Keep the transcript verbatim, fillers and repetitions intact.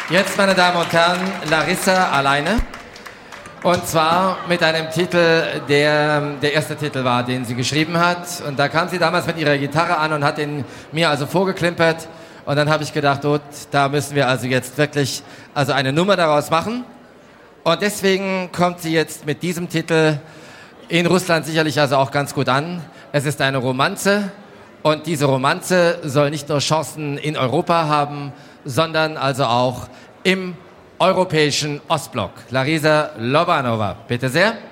Jetzt, meine Damen und Herren, Larissa alleine. Und zwar mit einem Titel, der der erste Titel war, den sie geschrieben hat. Und da kam sie damals mit ihrer Gitarre an und hat ihn mir also vorgeklimpert. Und dann habe ich gedacht, oh, da müssen wir also jetzt wirklich also eine Nummer daraus machen. Und deswegen kommt sie jetzt mit diesem Titel in Russland sicherlich also auch ganz gut an. Es ist eine Romanze. Und diese Romanze soll nicht nur Chancen in Europa haben, sondern also auch im europäischen Ostblock. Larisa Lobanova, bitte sehr.